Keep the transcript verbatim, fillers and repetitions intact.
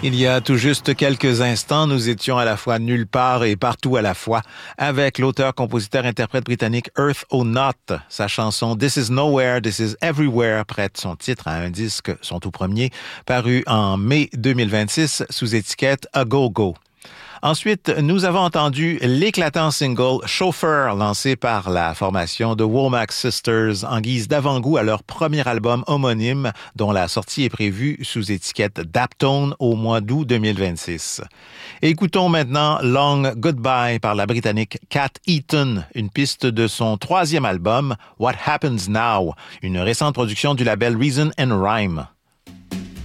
Il y a tout juste quelques instants, nous étions à la fois nulle part et partout à la fois avec l'auteur-compositeur-interprète britannique Earth O'Naught. Sa chanson This Is Nowhere, This Is Everywhere prête son titre à un disque, son tout premier, paru en mai deux mille vingt-six sous étiquette A Go Go. Ensuite, nous avons entendu l'éclatant single Chauffeur lancé par la formation The Womack Sisters en guise d'avant-goût à leur premier album homonyme dont la sortie est prévue sous étiquette Daptone au mois d'août deux mille vingt-six. Écoutons maintenant Long Goodbye par la Britannique Kat Eaton, une piste de son troisième album What Happens Now, une récente production du label Reason and Rhyme.